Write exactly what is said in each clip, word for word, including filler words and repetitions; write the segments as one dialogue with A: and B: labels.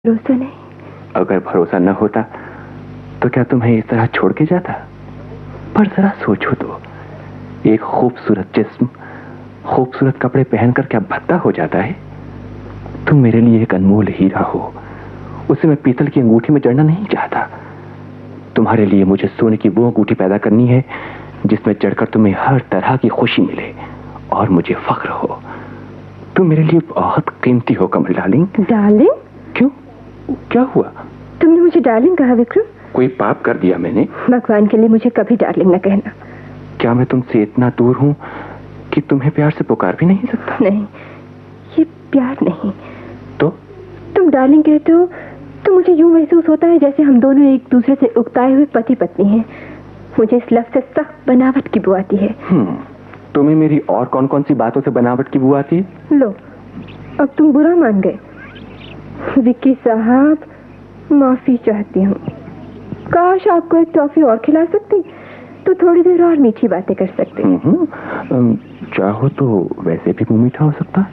A: भरोसा नहीं।
B: अगर भरोसा न होता तो क्या तुम्हें इस तरह छोड़ के जाता? पर जरा सोचो तो, एक खूबसूरत जिस्म खूबसूरत कपड़े पहनकर क्या भद्दा हो जाता है? तुम मेरे लिए एक अनमोल हीरा हो, उसे मैं पीतल की अंगूठी में जड़ना नहीं चाहता। तुम्हारे लिए मुझे सोने की वो अंगूठी पैदा करनी है जिसमें जड़कर तुम्हें हर तरह की खुशी मिले और मुझे फख्र हो। तुम मेरे लिए बहुत कीमती हो कमल डार्लिंग।
A: डार्लिंग?
B: क्यों, क्या हुआ?
A: तुमने मुझे डार्लिंग कहा विक्रम?
B: कोई पाप कर दिया मैंने?
A: भगवान के लिए मुझे कभी डार्लिंग न कहना।
B: क्या मैं तुमसे इतना दूर हूं कि तुम्हें प्यार से पुकार भी नहीं सकता?
A: नहीं, ये प्यार नहीं।
B: तो
A: तुम डार्लिंग कहते हो तो मुझे यूं महसूस होता है जैसे हम दोनों एक दूसरे से उकताए हुए पति पत्नी हैं। मुझे इस लफ्ज से सख्त बनावट की बू आती है।
B: हम्म, तुम्हें मेरी और कौन कौन सी बातों से बनावट की बू आती है?
A: लो, अब तुम बुरा मान गए। विक्की साहब, माफी चाहती हूँ। काश आपको एक टॉफी और खिला सकती तो थोड़ी देर और मीठी बातें कर सकते।
B: हम्म, चाहो तो वैसे भी मुंह मीठा हो सकता।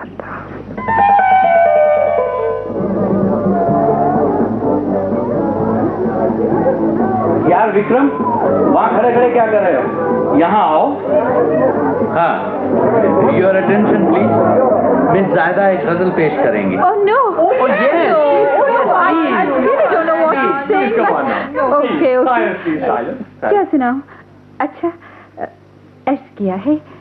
C: यार विक्रम, वहाँ खड़े खड़े क्या कर रहे हो? यहाँ आओ। हाँ, योर अटेंशन प्लीज। मिस ज़ायदा एक गजल पेश करेंगी।
A: Oh no,
C: oh yes,
A: okay okay, क्या सुनाओ? अच्छा, ऐश किया है।